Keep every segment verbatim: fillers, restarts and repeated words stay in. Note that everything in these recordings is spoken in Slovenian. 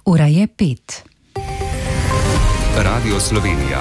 Ura je pet. Radio Slovenija.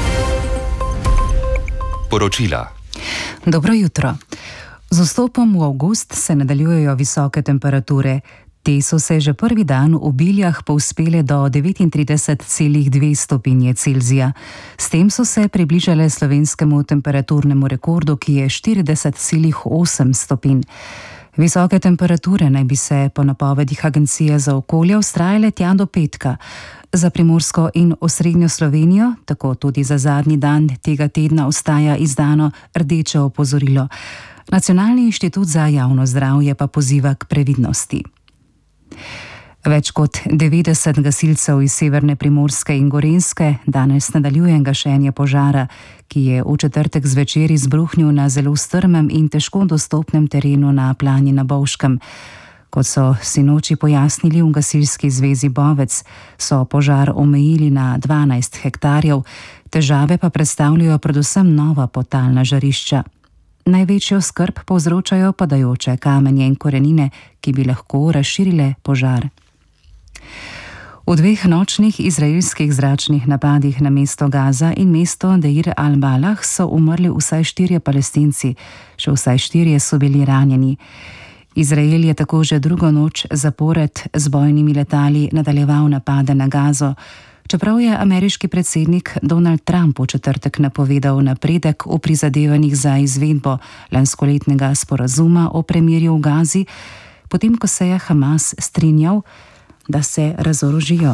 Poročila. Dobro jutro. Z vstopom v avgust se nadaljujejo visoke temperature. Te so se že prvi dan v Biljah povzpele do devetintrideset celih dve stopinje Celzija. S tem so se približale slovenskemu temperaturnemu rekordu, ki je štirideset celih osem stopinj. Visoke temperature naj bi se po napovedih Agencije za okolje vztrajale tja do petka. Za Primorsko in osrednjo Slovenijo, tako tudi za zadnji dan tega tedna, ostaja izdano rdeče opozorilo. Nacionalni inštitut za javno zdravje pa poziva k previdnosti. Več kot devetdeset gasilcev iz severne Primorske in Gorenjske danes nadaljuje gašenje požara, ki je v četrtek zvečer izbruhnil na zelo strmem in težko dostopnem terenu na Plani na Bovškem. Kot so sinoči pojasnili v Gasilski zvezi Bovec, so požar omejili na dvanajst hektarjev, težave pa predstavljajo predvsem nova podtalna žarišča. Največjo skrb povzročajo padajoče kamenje in korenine, ki bi lahko razširile požar. V dveh nočnih izraelskih zračnih napadih na mesto Gaza in mesto Deir al-Balah so umrli vsaj štirje Palestinci, še vsaj štirje so bili ranjeni. Izrael je tako že drugo noč zapored z bojnimi letali nadaljeval napade na Gazo, čeprav je ameriški predsednik Donald Trump v četrtek napovedal napredek v prizadevanjih za izvedbo lanskoletnega sporazuma o premirju v Gazi, potem ko se je Hamas strinjal, da se razorožijo.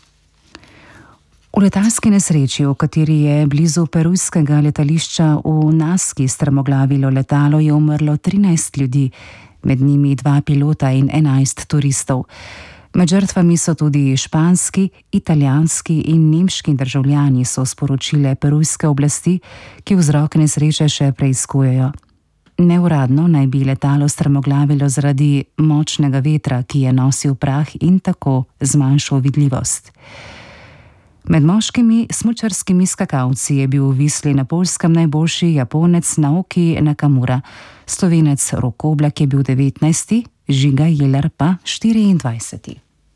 V letalski nesreči, v kateri je blizu perujskega letališča v Naski strmoglavilo letalo, je umrlo trinajst ljudi, med njimi dva pilota in enajst turistov. Med žrtvami so tudi španski, italijanski in nemški državljani, so sporočile perujske oblasti, ki vzrok nesreče še preiskujejo. Neuradno naj bi letalo strmoglavilo zaradi močnega vetra, ki je nosil prah in tako zmanjšal vidljivost. Med moškimi smučarskimi skakalci je bil v Visli na Poljskem najboljši Japonec Naoki Nakamura. Slovenec Rok Oblak je bil devetnajsti, Žiga Jeler pa štiriindvajseti.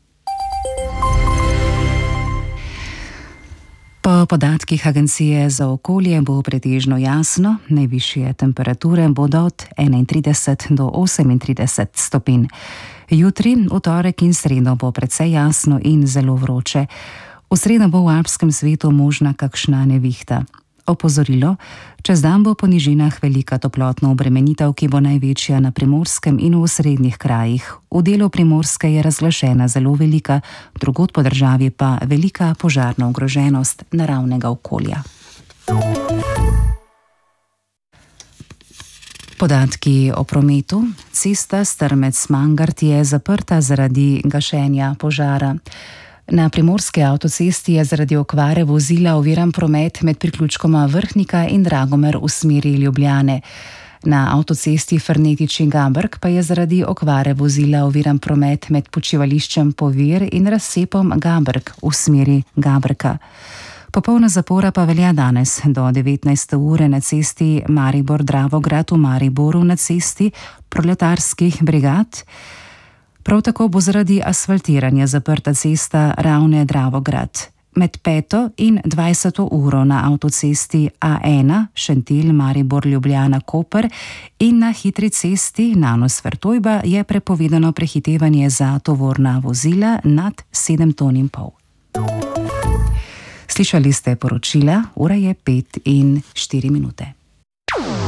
Po podatkih Agencije za okolje bo pretežno jasno, najvišje temperature bodo od enaintrideset do osemintrideset stopinj. Jutri, v torek in sredo bo precej jasno in zelo vroče. V sredo bo v alpskem svetu možna kakšna nevihta. Opozorilo, čez dan bo po nižinah velika toplotna obremenitev, ki bo največja na Primorskem in v osrednjih krajih. V delu Primorske je razglašena zelo velika, drugod po državi pa velika požarna ogroženost naravnega okolja. Podatki o prometu. Cesta Strmec-Mangart je zaprta zaradi gašenja požara. Na primorski avtocesti je zaradi okvare vozila oviran promet med priključkoma Vrhnika in Dragomer v smeri Ljubljane. Na avtocesti Fernetiči-Gabrk pa je zaradi okvare vozila oviran promet med počivališčem Povir in razcepom Gabrk v smeri Gabrka. Popolna zapora pa velja danes do devetnajste ure na cesti Maribor-Dravograd v Mariboru na cesti proletarskih brigad. Prav tako bo zaradi asfaltiranja zaprta cesta Ravne-Dravograd. Med peto in dvajseto uro na avtocesti A ena Šentilj-Maribor-Ljubljana-Koper in na hitri cesti Nanos-Vrtojba je prepovedano prehitevanje za tovorna vozila nad sedem ton in pol. Slišali ste poročila, ura je pet in štiri minute.